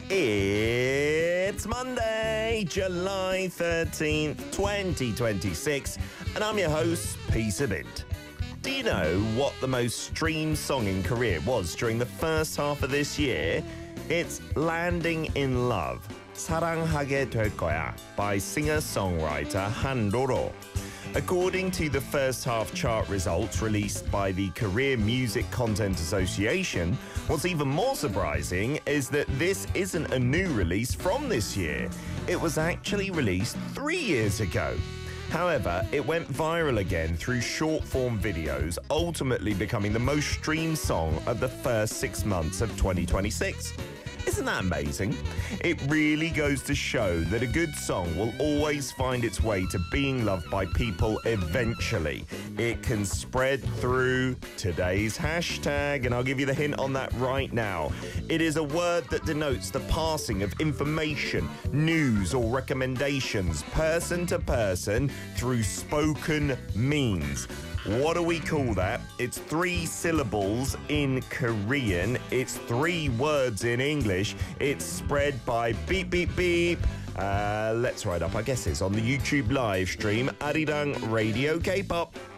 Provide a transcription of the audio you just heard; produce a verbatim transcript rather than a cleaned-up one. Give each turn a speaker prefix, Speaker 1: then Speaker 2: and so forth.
Speaker 1: It's Monday, July thirteenth, twenty twenty-six, and I'm your host, Peter Bint. Do you know what the most streamed song in Korea was during the first half of this year? It's Landing in Love, 사랑하게 될 거야, by singer-songwriter Han Doro. According to the first half chart results released by the Korea Music Content Association, what's even more surprising is that this isn't a new release from this year. It was actually released three years ago. However, it went viral again through short-form videos, ultimately becoming the most streamed song of the first six months of twenty twenty-six. Isn't that amazing? It really goes to show that a good song will always find its way to being loved by people eventually. It can spread through today's hashtag, and I'll give you the hint on that right now. It is a word that denotes the passing of information, news, or recommendations, person to person, through spoken means. What do we call that? It's three syllables in Korean. It's three words in English. It's spread by beep, beep, beep. Uh, let's write up. I guess it's on the YouTube live stream, Arirang Radio K-pop.